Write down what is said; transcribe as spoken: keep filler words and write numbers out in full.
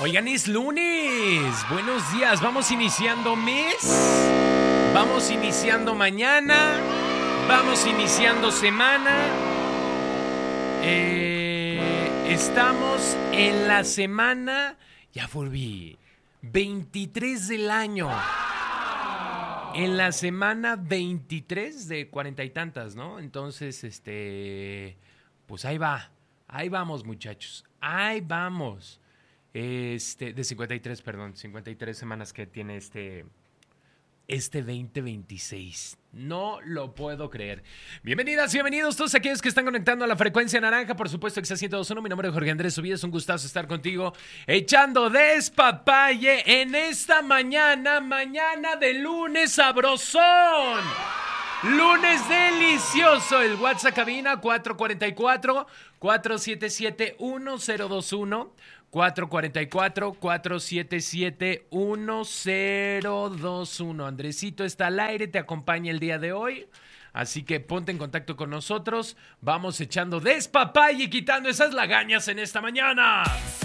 Oigan, es lunes. Buenos días. Vamos iniciando mes. Vamos iniciando mañana. Vamos iniciando semana. Eh, estamos en la semana, ya volví, veintitrés del año. En la semana veintitrés de cuarenta y tantas, ¿no? Entonces, este, pues ahí va. Ahí vamos, muchachos. Ahí vamos. Este, de cincuenta y tres, perdón, cincuenta y tres semanas que tiene este, este veinte veintiséis. No lo puedo creer. Bienvenidas, bienvenidos todos aquellos que están conectando a la frecuencia naranja. Por supuesto, Exa ciento dos punto uno. Mi nombre es Jorge Andrés Subida. Es un gustazo estar contigo, echando despapalle en esta mañana, mañana de lunes sabrosón. Lunes delicioso. El WhatsApp cabina cuatro cuatro cuatro, cuatro siete siete, uno cero dos uno. cuatro cuatro cuatro, cuatro siete siete, uno cero dos uno. Andresito está al aire, te acompaña el día de hoy. Así que ponte en contacto con nosotros. Vamos echando despapalle y quitando esas lagañas en esta mañana.